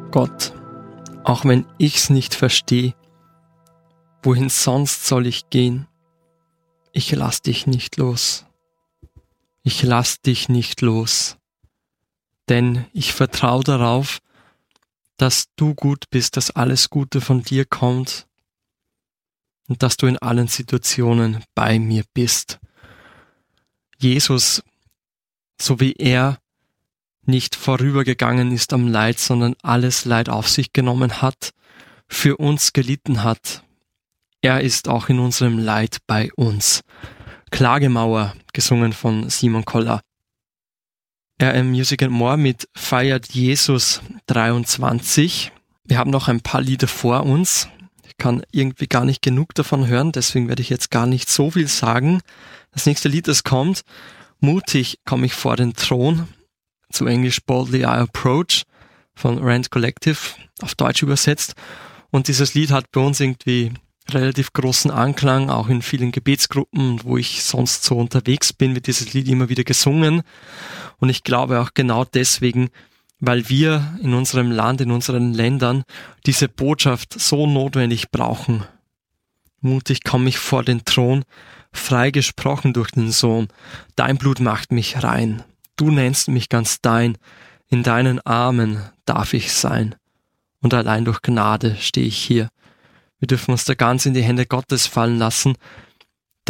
Gott, auch wenn ich's nicht verstehe, wohin sonst soll ich gehen? Ich lass dich nicht los. Ich lass dich nicht los. Denn ich vertraue darauf, dass du gut bist, dass alles Gute von dir kommt und dass du in allen Situationen bei mir bist. Jesus, so wie er nicht vorübergegangen ist am Leid, sondern alles Leid auf sich genommen hat, für uns gelitten hat. Er ist auch in unserem Leid bei uns. Klagemauer, gesungen von Simon Koller. RM Music and More mit Feiert Jesus 23. Wir haben noch ein paar Lieder vor uns. Ich kann irgendwie gar nicht genug davon hören, deswegen werde ich jetzt gar nicht so viel sagen. Das nächste Lied, das kommt, Mutig komme ich vor den Thron, zu Englisch Boldly I Approach, von Rand Collective, auf Deutsch übersetzt. Und dieses Lied hat bei uns irgendwie relativ großen Anklang, auch in vielen Gebetsgruppen, wo ich sonst so unterwegs bin, wird dieses Lied immer wieder gesungen. Und ich glaube auch genau deswegen, weil wir in unserem Land, in unseren Ländern diese Botschaft so notwendig brauchen. Mutig komme ich vor den Thron, frei gesprochen durch den Sohn. Dein Blut macht mich rein. Du nennst mich ganz dein. In deinen Armen darf ich sein. Und allein durch Gnade stehe ich hier. Wir dürfen uns da ganz in die Hände Gottes fallen lassen